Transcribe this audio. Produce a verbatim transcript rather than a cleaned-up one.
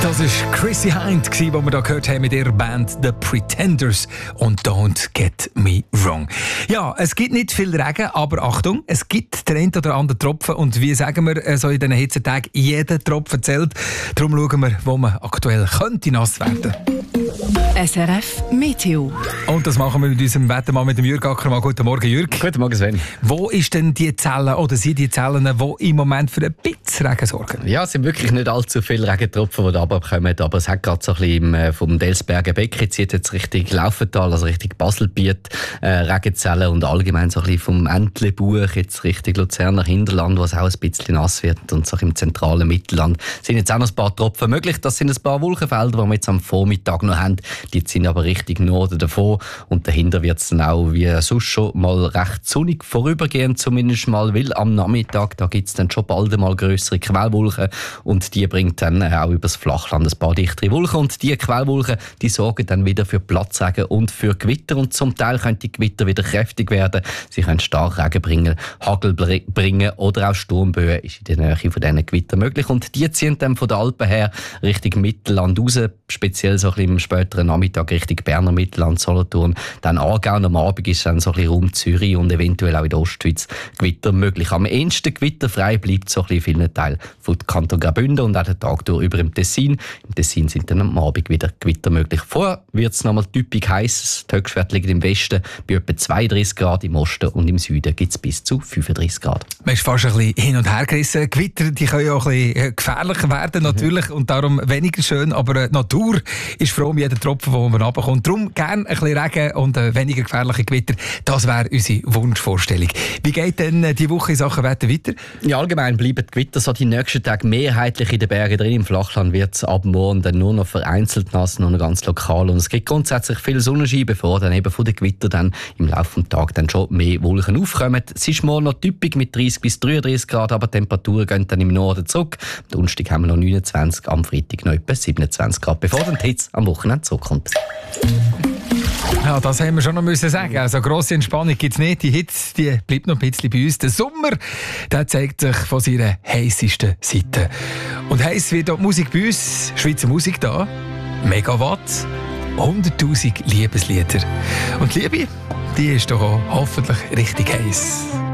Das war Chrissy Hind, die wir hier gehört haben mit ihrer Band The Pretenders und Don't Get Me Wrong. Ja, es gibt nicht viel Regen, aber Achtung, es gibt den einen oder anderen Tropfen und wie sagen wir so in diesen Hitzetagen, jeder Tropfen zählt. Darum schauen wir, wo man aktuell könnte nass werden. S R F Meteo. Und das machen wir mit unserem Wettermann, mit dem Jürg Ackermann. Guten Morgen, Jürg. Guten Morgen, Sven. Wo ist denn die Zellen oder sind die Zellen, die im Moment für ein bisschen Regen sorgen? Ja, es sind wirklich nicht allzu viele Regentropfen, die da runterkommen, aber es hat gerade so ein bisschen im, vom Delsberger Becken zieht jetzt Richtung Laufental, also Richtung Baselbiet, äh, Regenzellen und allgemein so ein bisschen vom Entlebuch jetzt Richtung Luzerner Hinterland, wo es auch ein bisschen nass wird und so im zentralen Mittelland sind jetzt auch noch ein paar Tropfen möglich. Das sind ein paar Wolkenfelder, die wir jetzt am Vormittag noch haben. Die ziehen aber Richtung Norden davon und dahinter wird es dann auch wie sonst schon mal recht sonnig vorübergehen, zumindest mal, weil am Nachmittag da gibt es dann schon bald einmal grössere Quellwolken und die bringt dann auch übers Flachland ein paar dichtere Wolken und die Quellwolken, die sorgen dann wieder für Platzregen und für Gewitter und zum Teil können die Gewitter wieder kräftig werden. Sie können stark Regen bringen, Hagel bringen oder auch Sturmböen ist in der Nähe von diesen Gewittern möglich und die ziehen dann von den Alpen her Richtung Mittelland raus, speziell so ein bisschen im späteren Nachmittag Richtung Berner Mittelland, Solothurn, dann Aargau und am Abend ist dann so ein bisschen Raum Zürich und eventuell auch in der Ostschweiz Gewitter möglich. Am ehesten gewitterfrei bleibt so ein bisschen in vielen Teilen von Kanton Graubünden und auch den Tag durch über im Tessin. Im Tessin sind dann am Abend wieder Gewitter möglich. Vorher wird es nochmal typisch heiß. Die Höchstwerte liegen im Westen bei etwa zweiunddreißig Grad, im Osten und im Süden gibt es bis zu fünfunddreißig Grad. Man ist fast ein bisschen hin und her gerissen. Gewitter die können ja auch ein bisschen gefährlicher werden natürlich mhm. und darum weniger schön, aber die Natur ist froh um jeden Tropfen, den man runterkommt. Darum gerne ein bisschen Regen und weniger gefährliche Gewitter. Das wäre unsere Wunschvorstellung. Wie geht denn die Woche in Sachen Wetter weiter? Ja, allgemein bleiben die Gewitter so die nächsten Tage mehrheitlich in den Bergen drin. Im Flachland wird es ab morgen dann nur noch vereinzelt nass, nur noch ganz lokal. Und es gibt grundsätzlich viel Sonnenschein, bevor dann eben von den Gewittern dann im Laufe des Tages dann schon mehr Wolken aufkommen. Es ist morgen noch typisch mit dreißig bis dreiunddreißig Grad, aber die Temperaturen gehen dann im Norden zurück. Am Donnerstag haben wir noch neunundzwanzig, am Freitag noch etwa siebenundzwanzig Grad, bevor dann die Hitze am Wochenende zurückkommt. Ja, das haben wir schon noch müssen sagen. Also grosse Entspannung gibt es nicht. Die Hitze die bleibt noch ein bisschen bei uns. Der Sommer der zeigt sich von seiner heissesten Seite. Und heiß wird auch die Musik bei uns. Schweizer Musik da. Megawatt. hunderttausend Liebeslieder. Und die Liebe, die ist doch auch hoffentlich richtig heiß.